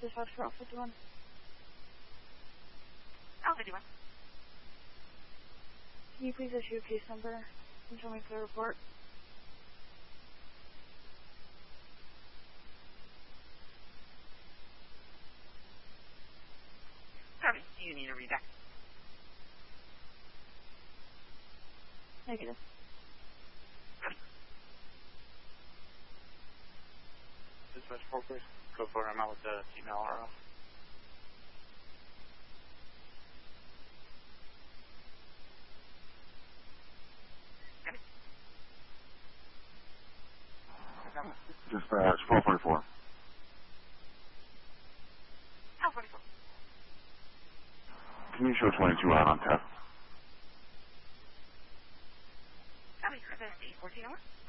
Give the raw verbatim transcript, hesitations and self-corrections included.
Dispatch for Alpha fifty-one. Alpha fifty-one. Can you please issue a case number and show me for the report? Copy. Do you need a redact? Negative. Dispatch four, please. Go for it. I'm out with the female R O. Dispatch four forty-four. L forty-four. Can you show twenty-two out on test? Copy. Representative fourteen hour.